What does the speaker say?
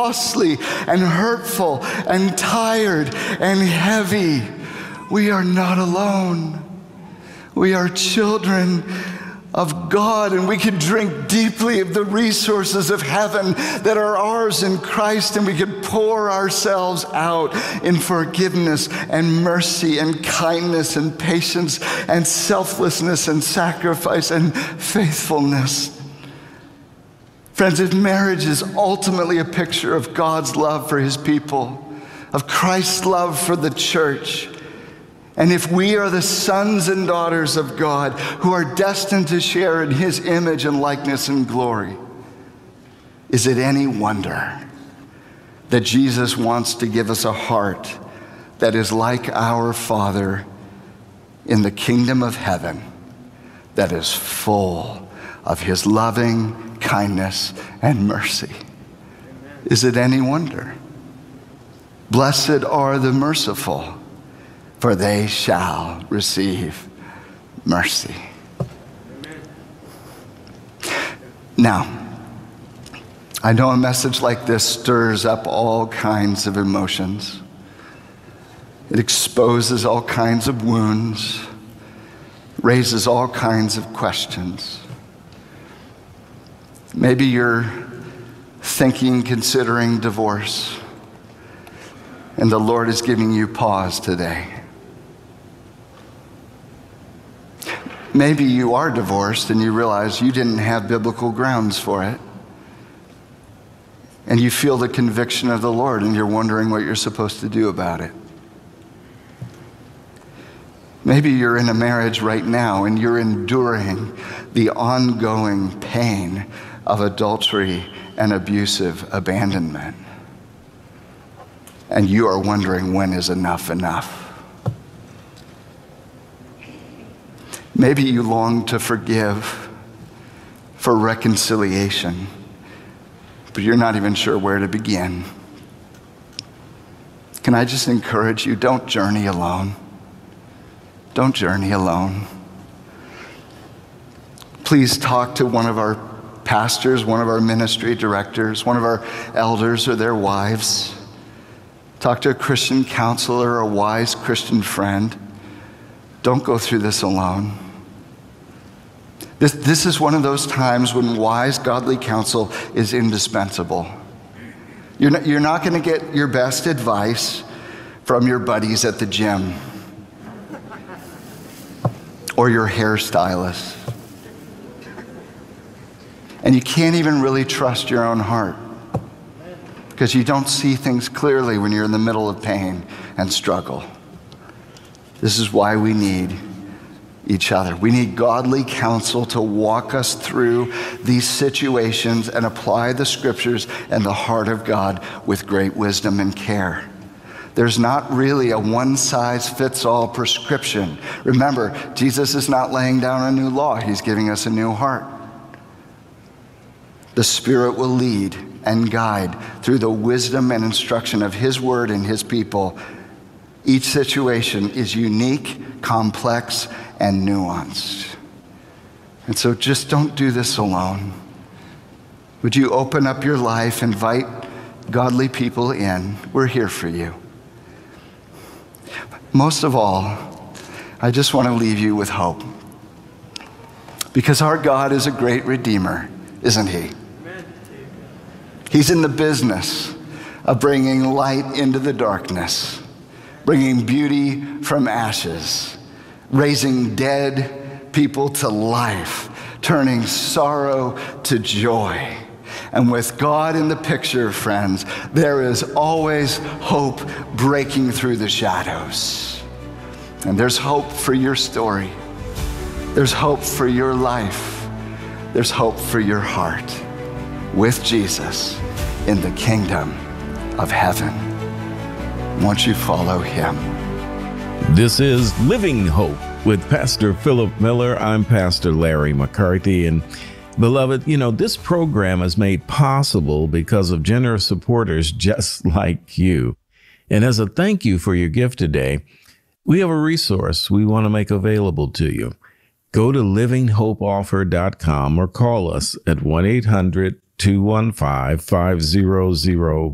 costly and hurtful and tired and heavy, we are not alone. We are children of God, and we can drink deeply of the resources of heaven that are ours in Christ, and we can pour ourselves out in forgiveness and mercy and kindness and patience and selflessness and sacrifice and faithfulness. Friends, if marriage is ultimately a picture of God's love for his people, of Christ's love for the church, and if we are the sons and daughters of God who are destined to share in his image and likeness and glory, is it any wonder that Jesus wants to give us a heart that is like our Father in the kingdom of heaven, that is full of his loving kindness and mercy? Is it any wonder? Blessed are the merciful, for they shall receive mercy. Amen. Now, I know a message like this stirs up all kinds of emotions. It exposes all kinds of wounds, raises all kinds of questions. Maybe you're thinking, considering divorce, and the Lord is giving you pause today. Maybe you are divorced and you realize you didn't have biblical grounds for it. And you feel the conviction of the Lord and you're wondering what you're supposed to do about it. Maybe you're in a marriage right now and you're enduring the ongoing pain of adultery and abusive abandonment. And you are wondering, when is enough enough? Maybe you long to forgive, for reconciliation, but you're not even sure where to begin. Can I just encourage you, don't journey alone. Don't journey alone. Please talk to one of our pastors, one of our ministry directors, one of our elders or their wives. Talk to a Christian counselor, a wise Christian friend. Don't go through this alone. This is one of those times when wise, godly counsel is indispensable. You're not going to get your best advice from your buddies at the gym or your hairstylist. And you can't even really trust your own heart because you don't see things clearly when you're in the middle of pain and struggle. This is why we need each other. We need godly counsel to walk us through these situations and apply the scriptures and the heart of God with great wisdom and care. There's not really a one-size-fits-all prescription. Remember, Jesus is not laying down a new law. He's giving us a new heart. The Spirit will lead and guide through the wisdom and instruction of his word and his people. Each situation is unique, complex, and nuanced. And so just don't do this alone. Would you open up your life, invite godly people in? We're here for you. Most of all, I just want to leave you with hope. Because our God is a great Redeemer, isn't he? He's in the business of bringing light into the darkness, bringing beauty from ashes, raising dead people to life, turning sorrow to joy. And with God in the picture, friends, there is always hope breaking through the shadows. And there's hope for your story. There's hope for your life. There's hope for your heart with Jesus in the kingdom of heaven. Won't you follow him? This is Living Hope with Pastor Philip Miller. I'm Pastor Larry McCarthy. And beloved, this program is made possible because of generous supporters just like you. And as a thank you for your gift today, we have a resource we want to make available to you. Go to livinghopeoffer.com or call us at 1-800-215-5000.